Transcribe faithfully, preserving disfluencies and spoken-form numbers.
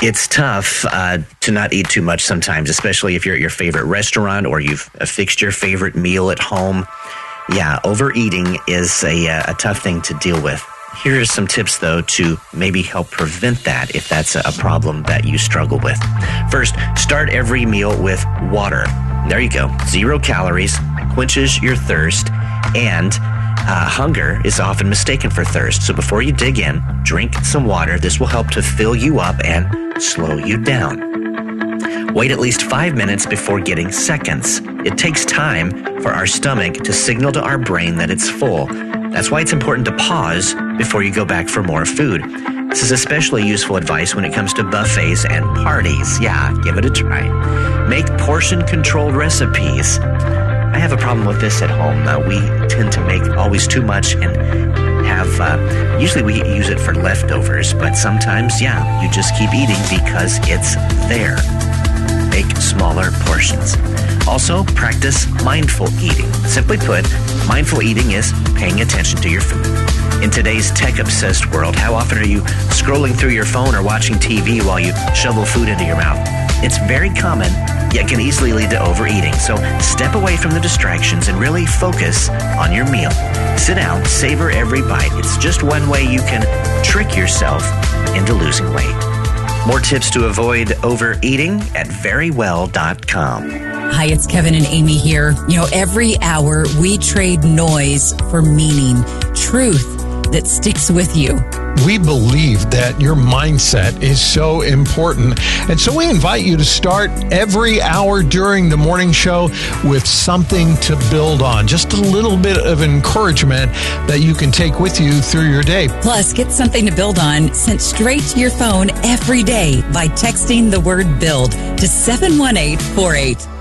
It's tough uh, to not eat too much sometimes, especially if you're at your favorite restaurant or you've fixed your favorite meal at home. Yeah, overeating is a, a tough thing to deal with. Here are some tips, though, to maybe help prevent that if that's a problem that you struggle with. First, start every meal with water. There you go. Zero calories, quenches your thirst, and uh, hunger is often mistaken for thirst. So before you dig in, drink some water. This will help to fill you up and slow you down. Wait at least five minutes before getting seconds. It takes time for our stomach to signal to our brain that it's full. That's why it's important to pause before you go back for more food. This is especially useful advice when it comes to buffets and parties. Yeah, give it a try. Make portion-controlled recipes. I have a problem with this at home. Uh, we tend to make always too much and have, uh, usually we use it for leftovers, but sometimes, yeah, you just keep eating because it's there. Make smaller portions. Also, practice mindful eating. Simply put, mindful eating is paying attention to your food. In today's tech-obsessed world, how often are you scrolling through your phone or watching T V while you shovel food into your mouth? It's very common, yet can easily lead to overeating. So step away from the distractions and really focus on your meal. Sit down, savor every bite. It's just one way you can trick yourself into losing weight. More tips to avoid overeating at verywell dot com. Hi, it's Kevin and Amy here. You know, every hour we trade noise for meaning, truth that sticks with you. We believe that your mindset is so important. And so we invite you to start every hour during the morning show with something to build on. Just a little bit of encouragement that you can take with you through your day. Plus, get something to build on sent straight to your phone every day by texting the word BUILD to seven one eight four eight.